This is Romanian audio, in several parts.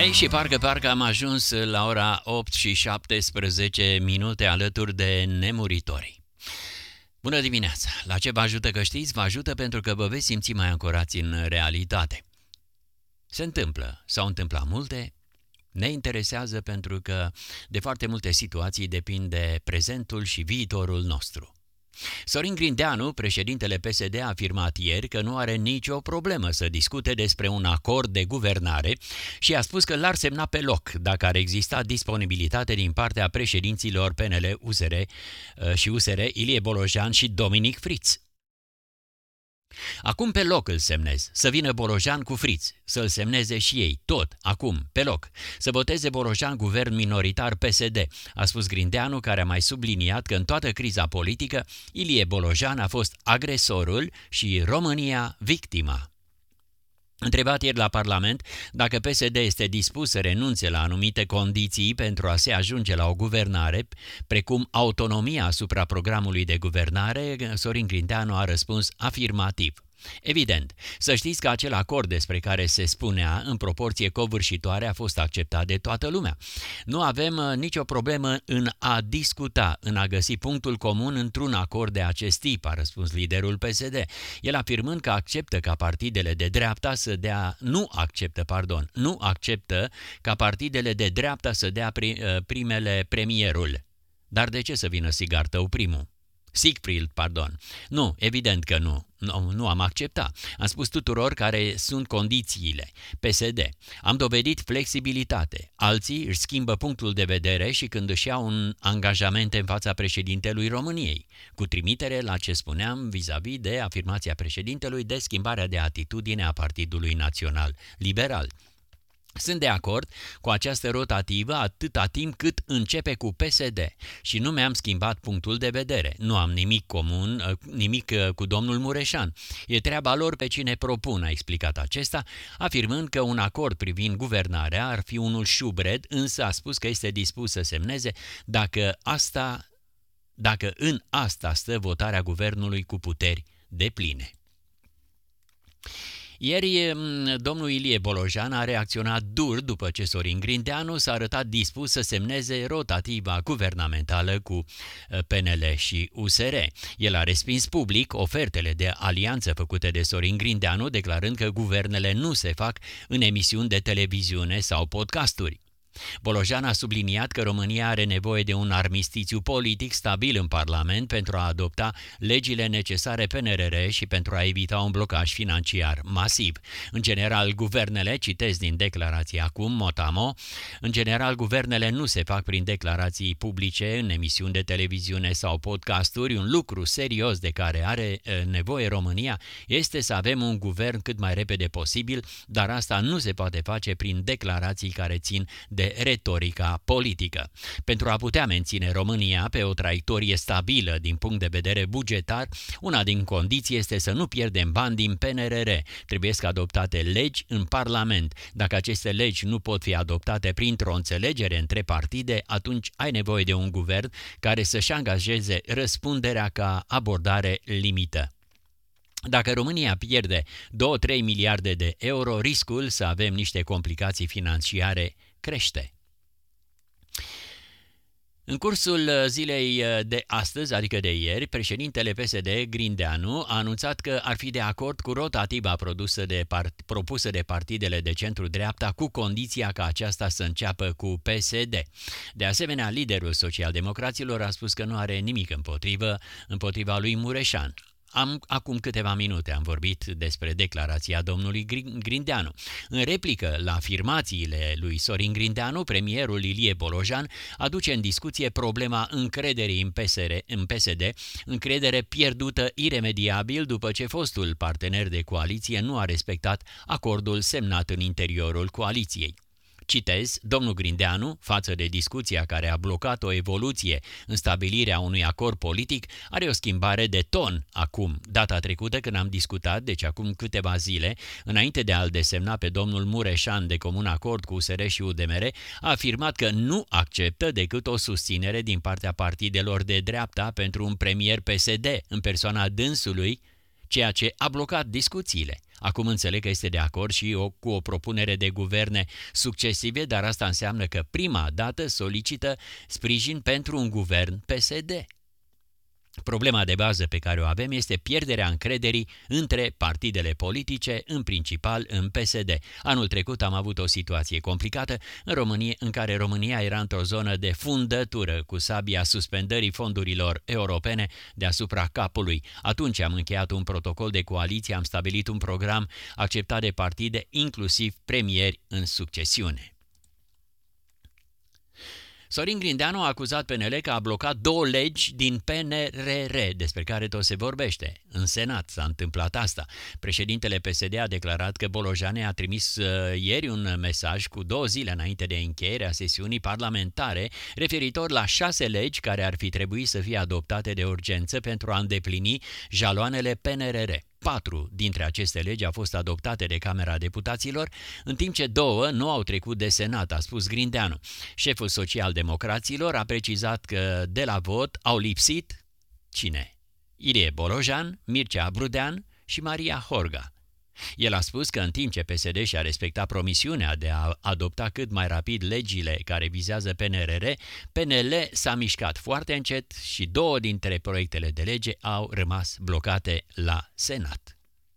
Ei, și parcă am ajuns la ora 8 și 17 minute alături de nemuritori. Bună dimineața! La ce vă ajută că știți? Vă ajută pentru că vă veți simți mai ancorați în realitate. Se întâmplă, s-au întâmplat multe, ne interesează pentru că de foarte multe situații depinde prezentul și viitorul nostru. Sorin Grindeanu, președintele PSD, a afirmat ieri că nu are nicio problemă să discute despre un acord de guvernare și a spus că l-ar semna pe loc dacă ar exista disponibilitate din partea președinților PNL, USR și USR, Ilie Bolojan și Dominic Friț. Acum pe loc îl semnez, să vină Bolojan cu Friț, să-l semneze și ei, tot, acum, pe loc, să voteze Bolojan guvern minoritar PSD, a spus Grindeanu, care a mai subliniat că în toată criza politică, Ilie Bolojan a fost agresorul și România victima. Întrebat ieri la Parlament dacă PSD este dispus să renunțe la anumite condiții pentru a se ajunge la o guvernare, precum autonomia asupra programului de guvernare, Sorin Grindeanu a răspuns afirmativ. Evident, să știți că acel acord despre care se spunea în proporție covârșitoare a fost acceptat de toată lumea. Nu avem nicio problemă în a discuta, în a găsi punctul comun într-un acord de acest tip, a răspuns liderul PSD. El afirmând că acceptă ca partidele de dreapta să dea, nu acceptă ca partidele de dreapta să dea primele premierul. Dar de ce să vină Sigartău primul? Siegfried, pardon. Nu, evident că nu. Nu am acceptat. Am spus tuturor care sunt condițiile. PSD. Am dovedit flexibilitate. Alții își schimbă punctul de vedere și când își iau un angajament în fața președintelui României, cu trimitere la ce spuneam vis-a-vis de afirmația președintelui de schimbarea de atitudine a Partidului Național Liberal. Sunt de acord cu această rotativă atâta timp cât începe cu PSD și nu mi-am schimbat punctul de vedere. Nu am nimic cu domnul Mureșan. E treaba lor pe cine propun, a explicat acesta, afirmând că un acord privind guvernarea ar fi unul șubred, însă a spus că este dispus să semneze dacă în asta stă votarea guvernului cu puteri depline. Ieri, domnul Ilie Bolojan a reacționat dur după ce Sorin Grindeanu s-a arătat dispus să semneze rotativa guvernamentală cu PNL și USR. El a respins public ofertele de alianță făcute de Sorin Grindeanu, declarând că guvernele nu se fac în emisiuni de televiziune sau podcasturi. Bolojan a subliniat că România are nevoie de un armistițiu politic stabil în Parlament pentru a adopta legile necesare PNRR și pentru a evita un blocaj financiar masiv. În general, guvernele, citesc din declarație acum, motamo, în general, guvernele nu se fac prin declarații publice în emisiuni de televiziune sau podcasturi. Un lucru serios de care are nevoie România este să avem un guvern cât mai repede posibil, dar asta nu se poate face prin declarații care țin de retorica politică. Pentru a putea menține România pe o traiectorie stabilă din punct de vedere bugetar, una din condiții este să nu pierdem bani din PNRR. Trebuie să adoptate legi în Parlament. Dacă aceste legi nu pot fi adoptate printr-o înțelegere între partide, atunci ai nevoie de un guvern care să-și angajeze răspunderea ca abordare limită. Dacă România pierde 2-3 miliarde de euro, riscul să avem niște complicații financiare crește. În cursul zilei de astăzi, adică de ieri, președintele PSD, Grindeanu, a anunțat că ar fi de acord cu rotativa propusă de partidele de centru-dreapta, cu condiția ca aceasta să înceapă cu PSD. De asemenea, liderul socialdemocraților a spus că nu are nimic împotriva lui Mureșan. Acum câteva minute am vorbit despre declarația domnului Grindeanu. În replică la afirmațiile lui Sorin Grindeanu, premierul Ilie Bolojan aduce în discuție problema încrederii în PSD, încredere pierdută iremediabil după ce fostul partener de coaliție nu a respectat acordul semnat în interiorul coaliției. Citez, domnul Grindeanu, față de discuția care a blocat o evoluție în stabilirea unui acord politic, are o schimbare de ton acum. Data trecută, când am discutat, deci acum câteva zile, înainte de a-l desemna pe domnul Mureșan de comun acord cu USR și UDMR, a afirmat că nu acceptă decât o susținere din partea partidelor de dreapta pentru un premier PSD în persoana dânsului, ceea ce a blocat discuțiile. Acum înțeleg că este de acord și cu o propunere de guverne succesive, dar asta înseamnă că prima dată solicită sprijin pentru un guvern PSD. Problema de bază pe care o avem este pierderea încrederii între partidele politice, în principal în PSD. Anul trecut am avut o situație complicată în care România era într-o zonă de fundătură cu sabia suspendării fondurilor europene deasupra capului. Atunci am încheiat un protocol de coaliție, am stabilit un program acceptat de partide, inclusiv premieri în succesiune. Sorin Grindeanu a acuzat PNL că a blocat 2 legi din PNRR, despre care tot se vorbește. În Senat s-a întâmplat asta. Președintele PSD a declarat că Bolojane a trimis ieri un mesaj cu 2 zile înainte de încheierea sesiunii parlamentare referitor la 6 legi care ar fi trebuit să fie adoptate de urgență pentru a îndeplini jaloanele PNRR. 4 dintre aceste legi au fost adoptate de Camera Deputaților, în timp ce 2 nu au trecut de Senat, a spus Grindeanu. Șeful social-democraților a precizat că de la vot au lipsit cine? Ilie Bolojan, Mircea Brudean și Maria Horga. El a spus că în timp ce PSD și-a respectat promisiunea de a adopta cât mai rapid legile care vizează PNRR, PNL s-a mișcat foarte încet și 2 dintre proiectele de lege au rămas blocate la Senat.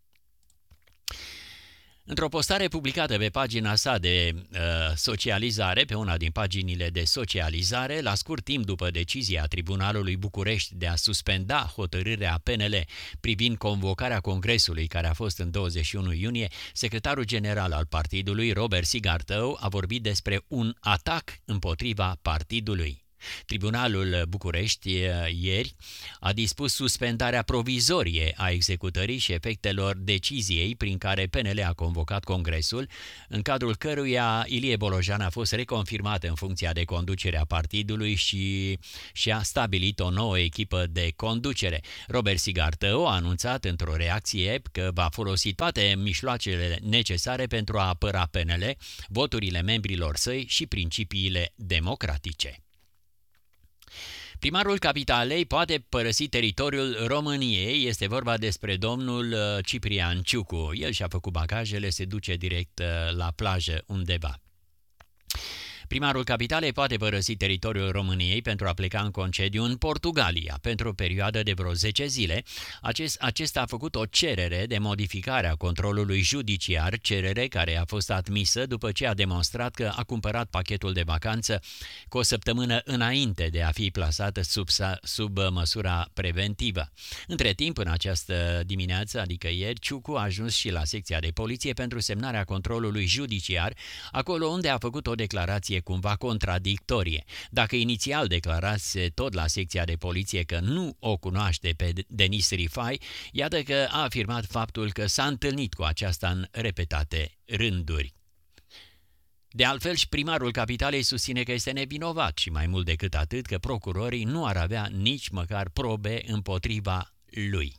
Într-o postare publicată pe pagina sa de socializare, pe una din paginile de socializare, la scurt timp după decizia Tribunalului București de a suspenda hotărârea PNL privind convocarea Congresului, care a fost în 21 iunie, secretarul general al partidului, Robert Sigardău, a vorbit despre un atac împotriva partidului. Tribunalul București ieri a dispus suspendarea provizorie a executării și efectelor deciziei prin care PNL a convocat Congresul, în cadrul căruia Ilie Bolojan a fost reconfirmat în funcția de conducere a partidului și a stabilit o nouă echipă de conducere. Robert Sigardău a anunțat într-o reacție că va folosi toate mijloacele necesare pentru a apăra PNL, voturile membrilor săi și principiile democratice. Primarul Capitalei poate părăsi teritoriul României, este vorba despre domnul Ciprian Ciucu. El și-a făcut bagajele, se duce direct la plajă undeva. Primarul Capitalei poate părăsi teritoriul României pentru a pleca în concediu în Portugalia pentru o perioadă de vreo 10 zile. Acesta a făcut o cerere de modificare a controlului judiciar, cerere care a fost admisă după ce a demonstrat că a cumpărat pachetul de vacanță cu o săptămână înainte de a fi plasată sub măsura preventivă. Între timp, în această dimineață, adică ieri, Ciucu a ajuns și la secția de poliție pentru semnarea controlului judiciar, acolo unde a făcut o declarație cumva contradictorie. Dacă inițial declarase tot la secția de poliție că nu o cunoaște pe Denis Rifai, iată că a afirmat faptul că s-a întâlnit cu aceasta în repetate rânduri. De altfel, și primarul Capitalei susține că este nevinovat și mai mult decât atât că procurorii nu ar avea nici măcar probe împotriva lui.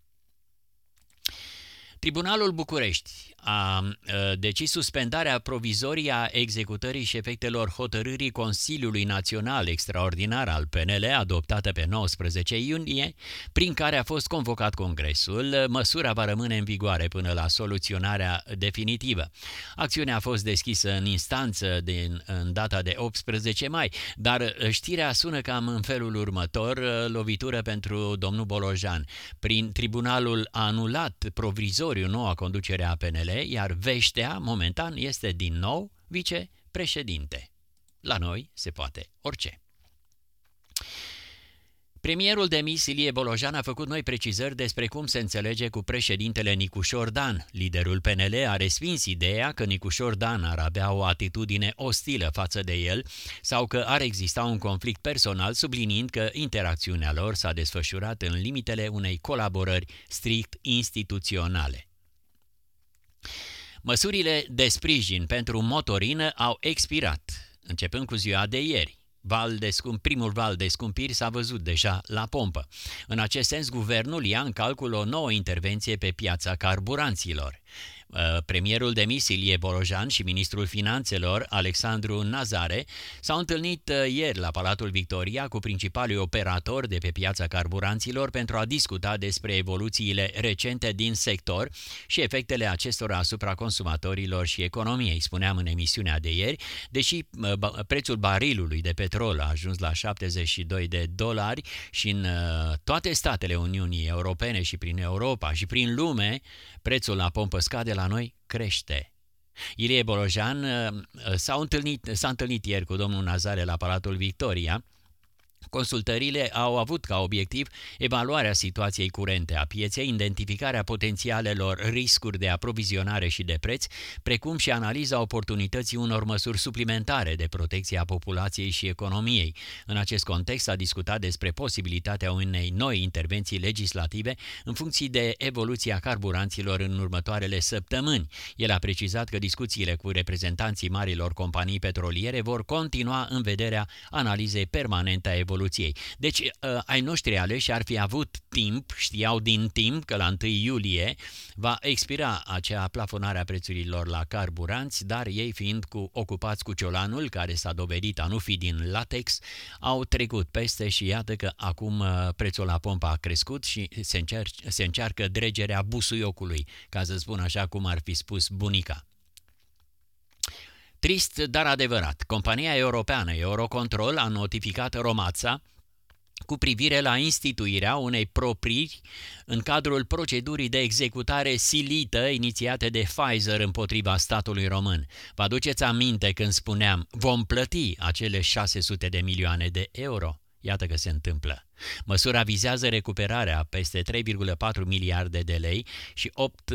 Tribunalul București a decis suspendarea provizorie a executării și efectelor hotărârii Consiliului Național Extraordinar al PNL, adoptată pe 19 iunie, prin care a fost convocat Congresul. Măsura va rămâne în vigoare până la soluționarea definitivă. Acțiunea a fost deschisă în instanță în data de 18 mai, dar știrea sună cam în felul următor: lovitură pentru domnul Bolojan. Tribunalul a anulat provizoriu noua conducere a PNL, iar veștea, momentan, este din nou vicepreședinte. La noi se poate orice. Premierul demis Ilie Bolojan a făcut noi precizări despre cum se înțelege cu președintele Nicușor Dan. Liderul PNL a respins ideea că Nicușor Dan ar avea o atitudine ostilă față de el sau că ar exista un conflict personal, subliniind că interacțiunea lor s-a desfășurat în limitele unei colaborări strict instituționale. Măsurile de sprijin pentru motorină au expirat, începând cu ziua de ieri. Primul val de scumpiri s-a văzut deja la pompă. În acest sens, guvernul ia în calcul o nouă intervenție pe piața carburanților. Premierul demis Ilie Bolojan și ministrul finanțelor Alexandru Nazare s-au întâlnit ieri la Palatul Victoria cu principalii operatori de pe piața carburanților pentru a discuta despre evoluțiile recente din sector și efectele acestora asupra consumatorilor și economiei. Spuneam în emisiunea de ieri, deși prețul barilului de petrol a ajuns la $72 și în toate statele Uniunii Europene și prin Europa și prin lume, prețul la pompă scade, la noi crește. Ilie Bolojan s-a întâlnit ieri cu domnul Nazare la Palatul Victoria. Consultările au avut ca obiectiv evaluarea situației curente a pieței, identificarea potențialelor riscuri de aprovizionare și de preț, precum și analiza oportunității unor măsuri suplimentare de protecție a populației și economiei. În acest context s-a discutat despre posibilitatea unei noi intervenții legislative în funcție de evoluția carburanților în următoarele săptămâni. El a precizat că discuțiile cu reprezentanții marilor companii petroliere vor continua în vederea analizei permanente a evoluției. Deci, ai noștri aleși ar fi avut timp, știau din timp că la 1 iulie va expira acea plafonare a prețurilor la carburanți, dar ei fiind ocupați cu ciolanul, care s-a dovedit a nu fi din latex, au trecut peste și iată că acum prețul la pompă a crescut și se încearcă dregerea busuiocului, ca să spun așa cum ar fi spus bunica. Trist, dar adevărat, compania europeană Eurocontrol a notificat Romața cu privire la instituirea unei propriri în cadrul procedurii de executare silită inițiate de Pfizer împotriva statului român. Vă aduceți aminte când spuneam vom plăti acele 600 de milioane de euro? Iată că se întâmplă. Măsura vizează recuperarea peste 3,4 miliarde de lei și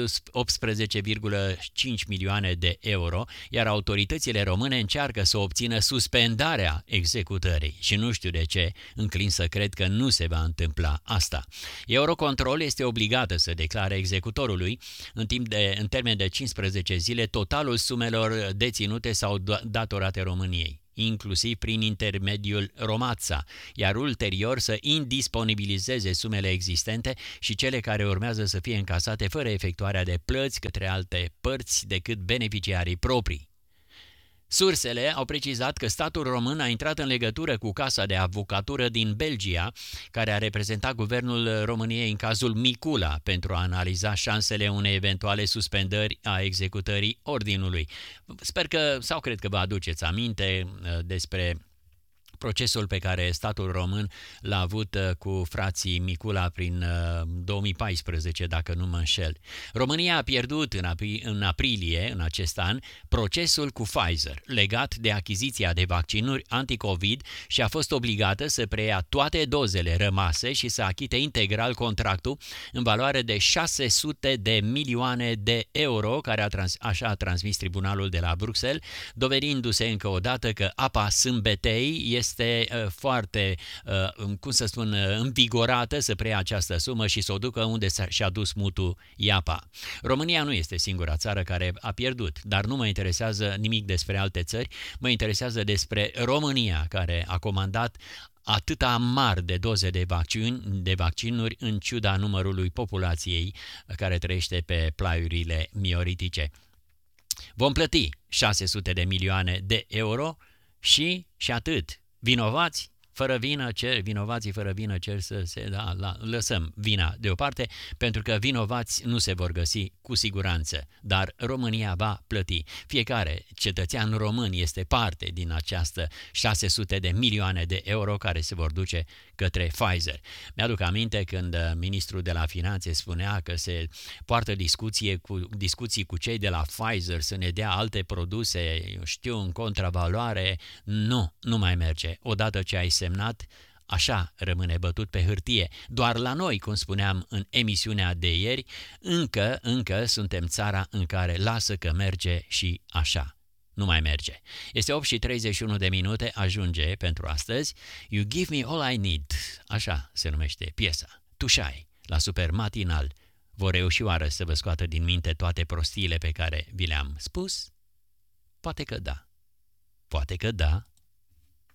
18,5 milioane de euro, iar autoritățile române încearcă să obțină suspendarea executării și nu știu de ce, înclin să cred că nu se va întâmpla asta. Eurocontrol este obligată să declare executorului în termen de 15 zile totalul sumelor deținute sau datorate României, inclusiv prin intermediul Romața, iar ulterior să indisponibilizeze sumele existente și cele care urmează să fie încasate fără efectuarea de plăți către alte părți decât beneficiarii proprii. Sursele au precizat că statul român a intrat în legătură cu Casa de Avocatură din Belgia, care a reprezentat guvernul României în cazul Micula, pentru a analiza șansele unei eventuale suspendări a executării ordinului. Sper că, sau cred că vă aduceți aminte despre procesul pe care statul român l-a avut cu frații Micula prin 2014, dacă nu mă înșel. România a pierdut în aprilie, în acest an, procesul cu Pfizer, legat de achiziția de vaccinuri anticovid și a fost obligată să preia toate dozele rămase și să achite integral contractul în valoare de 600 de milioane de euro, care așa a transmis tribunalul de la Bruxelles, dovedindu-se încă o dată că apa sâmbetei este foarte, învigorată să preia această sumă și să o ducă unde și-a dus mutul IAPA. România nu este singura țară care a pierdut, dar nu mă interesează nimic despre alte țări, mă interesează România, care a comandat atâta mari de doze de vaccinuri în ciuda numărului populației care trăiește pe plaiurile mioritice. Vom plăti 600 de milioane de euro și atât. Vinovații fără vină cer să se lăsăm vina deoparte, pentru că vinovați nu se vor găsi cu siguranță, dar România va plăti. Fiecare cetățean român este parte din această 600 de milioane de euro care se vor duce către Pfizer. Mi-aduc aminte când ministrul de la Finanțe spunea că se poartă discuții cu cei de la Pfizer să ne dea alte produse, în contravaloare. Nu mai merge. Odată ce ai semnat, așa rămâne bătut pe hârtie. Doar la noi, cum spuneam în emisiunea de ieri, încă suntem țara în care lasă că merge și așa. Nu mai merge. Este 8:31, ajunge pentru astăzi. You give me all I need. Așa se numește piesa. Tușai, la Super Matinal. Vor reuși oară să vă scoată din minte toate prostiile pe care vi le-am spus? Poate că da. Poate că da.